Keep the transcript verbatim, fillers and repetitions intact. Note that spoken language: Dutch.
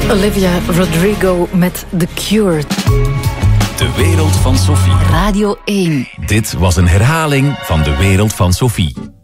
Olivia Rodrigo met The Cure. De wereld van Sophie. Radio één. Dit was een herhaling van De wereld van Sophie.